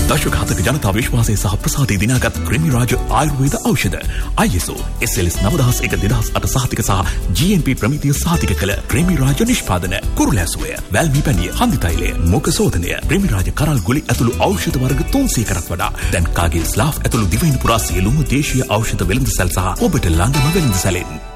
දශක 7ක ජනතා විශ්වාසය සහ ප්‍රසාදය දිනාගත් ක්‍රිමි රාජ ආයුර්වේද ඖෂධ ISO SLS 9001-2008 සහතික සහ GMP ප්‍රමිතිය සහතික කළ ක්‍රිමි රාජ නිෂ්පාදන කුරුලැසුවය, වැල්මි පැණිය, හන්දි තෛලය, මොක සෝදනය, ක්‍රිමි රාජ කරල් ගුලි ඇතුළු ඖෂධ වර්ග 300කටත් වඩා දැන් කාගේ ස්ලාෆ් ඇතුළු දිවයින පුරා සියලුම දේශීය ඖෂධ වෙළඳසැල් සහ ඔබට ළඟම වෙළඳසැලෙන්